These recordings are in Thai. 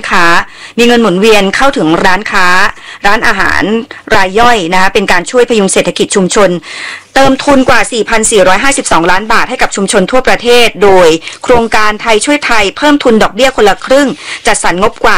ค้ามีเงินหมุนเวียนเข้าถึงร้านค้าร้านอาหารรายย่อยนะคะเป็นการช่วยพยุงเศรษฐกิจชุมชนเติมทุนกว่า 4,452 ล้านบาทให้กับชุมชนทั่วประเทศโดยโครงการไทยช่วยไทยเพิ่มทุนดอกเบี้ยคนละครึ่งจัดสรรงบกว่า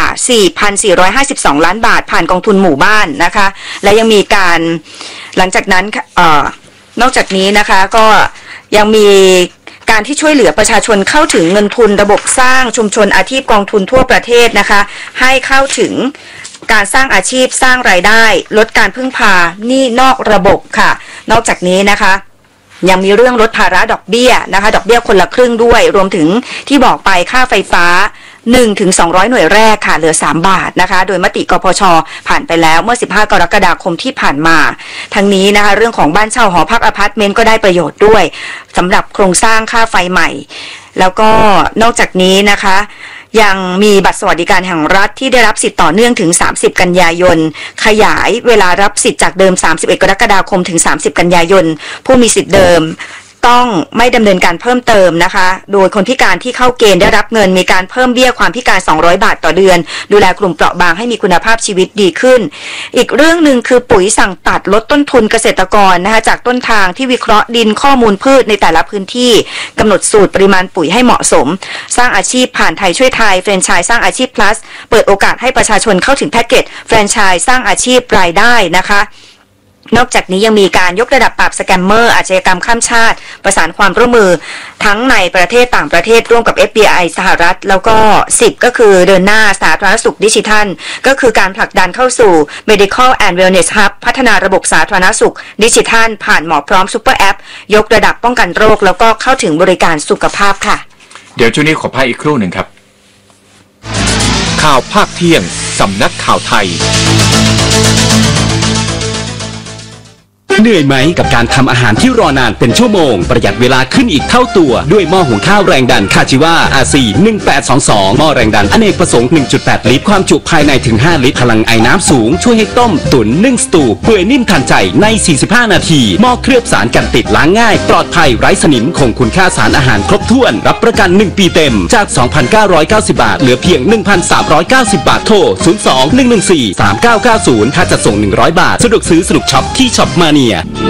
4,452 ล้านบาทผ่านกองทุนหมู่บ้านนะคะและยังมีการหลังจากนั้นนอกจากนี้นะคะก็ยังมีการที่ช่วยเหลือประชาชนเข้าถึงเงินทุนระบบสร้างชุมชนอาชีพกองทุนทั่วประเทศนะคะให้เข้าถึงการสร้างอาชีพสร้างรายได้ลดการพึ่งพาหนี้นอกระบบค่ะนอกจากนี้นะคะยังมีเรื่องลดภาระดอกเบี้ยนะคะดอกเบี้ยคนละครึ่งด้วยรวมถึงที่บอกไปค่าไฟฟ้า1-200 หน่วยแรกค่ะเหลือ3 บาทนะคะโดยมติกพช.ผ่านไปแล้วเมื่อ15 กรกฎาคมที่ผ่านมาทั้งนี้นะคะเรื่องของบ้านเช่าหอพักอพาร์ตเมนต์ก็ได้ประโยชน์ด้วยสำหรับโครงสร้างค่าไฟใหม่แล้วก็นอกจากนี้นะคะยังมีบัตรสวัสดิการแห่งรัฐที่ได้รับสิทธิ์ต่อเนื่องถึง30 กันยายนขยายเวลารับสิทธิ์จากเดิม31 กรกฎาคมถึง30 กันยายนผู้มีสิทธิ์เดิมต้องไม่ดำเนินการเพิ่มเติมนะคะโดยคนพิการที่เข้าเกณฑ์ได้รับเงินมีการเพิ่มเบี้ยความพิการ200 บาทต่อเดือนดูแลกลุ่มเปราะบางให้มีคุณภาพชีวิตดีขึ้นอีกเรื่องหนึ่งคือปุ๋ยสั่งตัดลดต้นทุนเกษตรกรนะคะจากต้นทางที่วิเคราะห์ดินข้อมูลพืชในแต่ละพื้นที่กำหนดสูตรปริมาณปุ๋ยให้เหมาะสมสร้างอาชีพผ่านไทยช่วยไทยแฟรนไชส์สร้างอาชีพ plus เปิดโอกาสให้ประชาชนเข้าถึงแพ็กเกจแฟรนไชส์สร้างอาชีพรายได้นะคะนอกจากนี้ยังมีการยกระดับปราบสแกมเมอร์อาชญากรรมข้ามชาติประสานความร่วมมือทั้งในประเทศต่างประเทศร่วมกับ FBI สหรัฐแล้วก็10ก็คือเดินหน้าสาธารณสุขดิจิทัลก็คือการผลักดันเข้าสู่ Medical and Wellness Hub พัฒนาระบบสาธารณสุขดิจิทัลผ่านหมอพร้อมซุปเปอร์แอปยกระดับป้องกันโรคแล้วก็เข้าถึงบริการสุขภาพค่ะเดี๋ยวช่วงนี้ขอพักอีกครู่หนึ่งครับข่าวภาคเที่ยงสำนักข่าวไทยเหนื่อยไหมกับการทำอาหารที่รอนานเป็นชั่วโมงประหยัดเวลาขึ้นอีกเท่าตัวด้วยหม้อหุงข้าวแรงดันคาจิวา RC 1822หม้อแรงดันอเนกประสงค์ 1.8 ลิตรความจุภายในถึง5ลิตรพลังไอน้ำสูงช่วยให้ต้มตุ๋นนึ่งสตูเปื่อยนิ่มทันใจใน45นาทีหม้อเคลือบสารกันติดล้างง่ายปลอดภัยไร้สนิมคงคุณค่าสารอาหารครบถ้วนรับประกัน1ปีเต็มจาก 2,990 บาทเหลือเพียง 1,390 บาทโทร 02-114-3990 ค่าจัดส่ง100 บาทสะดวกซื้อสนุกช็อปที่ช็อปมาเนีย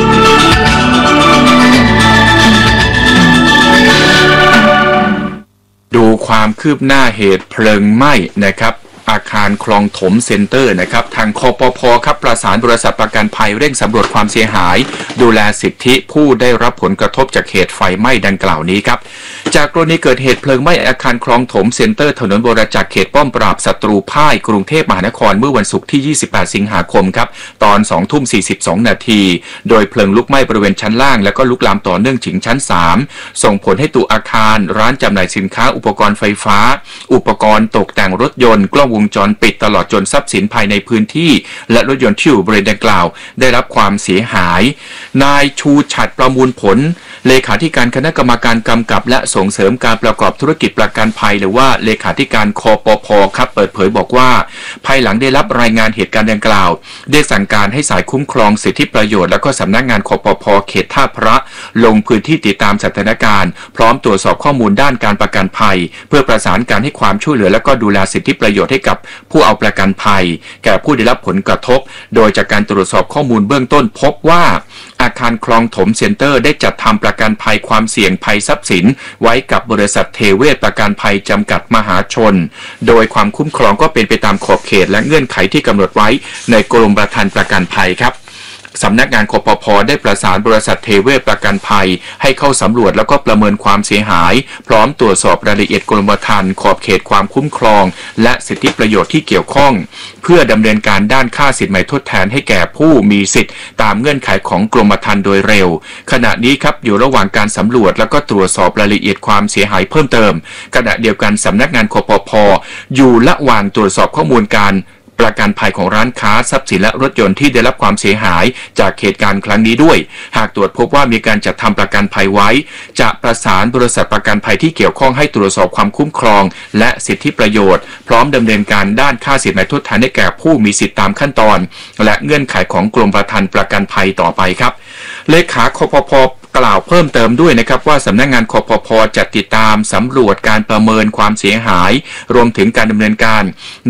ดูความคืบหน้าเหตุเพลิงไหม้นะครับอาคารคลองถมเซ็นเตอร์นะครับทางคปภ.ครับประสานบริษัทประกันภัยเร่งสำรวจความเสียหายดูแลสิทธิผู้ได้รับผลกระทบจากเหตุไฟไหม้ดังกล่าวนี้ครับจากกรณีเกิดเหตุเพลิงไหม้อาคารคลองถมเซ็นเตอร์ถนนบรจักรเขตป้อมปราบศัตรูพ่ายกรุงเทพมหานครเมื่อวันศุกร์ที่28 สิงหาคมครับตอน 20:42 นาทีโดยเพลิงลุกไหม้บริเวณชั้นล่างและก็ลุกลามต่อเนื่องถึงชั้น3ส่งผลให้ตัวอาคารร้านจำหน่ายสินค้าอุปกรณ์ไฟฟ้าอุปกรณ์ตกแต่งรถยนต์กล้องวงจรปิดตลอดจนทรัพย์สินภายในพื้นที่และรถยนต์ที่อยู่บริเวณดังกล่าวได้รับความเสียหายนายชูฉัตรประมูลผลเลขาธิการคณะกรรมการกำกับและส่งเสริมการประกอบธุรกิจประกันภัยหรือว่าเลขาธิการคปภ.ครับเปิดเผยบอกว่าภายหลังได้รับรายงานเหตุการณ์ดังกล่าวได้สั่งการให้สายคุ้มครองสิทธิประโยชน์และก็สำนักงานคปภ.เขตท่าพระลงพื้นที่ติดตามสถานการณ์พร้อมตรวจสอบข้อมูลด้านการประกันภัยเพื่อประสานการให้ความช่วยเหลือและก็ดูแลสิทธิประโยชน์ให้กับผู้เอาประกันภัยแก่ผู้ได้รับผลกระทบโดยจากการตรวจสอบข้อมูลเบื้องต้นพบว่าอาคารคลองถมเซ็นเตอร์ได้จัดทำประกันภัยความเสี่ยงภัยทรัพย์สินไว้กับบริษัทเทเวศประกันภัยจำกัดมหาชนโดยความคุ้มครองก็เป็นไปตามขอบเขตและเงื่อนไขที่กำหนดไว้ในกรมธรรม์ประกันภัยครับสำนักงานคปภ.ได้ประสานบริษัทเทเวศประกันภัยให้เข้าสำรวจแล้วก็ประเมินความเสียหายพร้อมตรวจสอบรายละเอียดกรมธรรม์ขอบเขตความคุ้มครองและสิทธิประโยชน์ที่เกี่ยวข้องเพื่อดำเนินการด้านค่าสินไหมทดแทนให้แก่ผู้มีสิทธิ์ตามเงื่อนไขของกรมธรรม์โดยเร็วขณะนี้ครับอยู่ระหว่างการสำรวจแล้วก็ตรวจสอบรายละเอียดความเสียหายเพิ่มเติมขณะเดียวกันสำนักงานคปภ.อยู่ระหว่างตรวจสอบข้อมูลการประกันภัยของร้านค้าทรัพย์สินและรถยนต์ที่ได้รับความเสียหายจากเหตุการณ์ครั้งนี้ด้วยหากตรวจพบว่ามีการจัดทำประกันภัยไว้จะประสานบริษัทประกันภัยที่เกี่ยวข้องให้ตรวจสอบความคุ้มครองและสิทธิประโยชน์พร้อมดำเนินการด้านค่าสินไหมทดแทนให้แก่ผู้มีสิทธิตามขั้นตอนและเงื่อนไขของกรมธรรม์ประกันภัยต่อไปครับเลขาคปภ.กล่าวเพิ่มเติมด้วยนะครับว่าสำนักงานคปภ.จะติดตามสำรวจการประเมินความเสียหายรวมถึงการดำเนินการ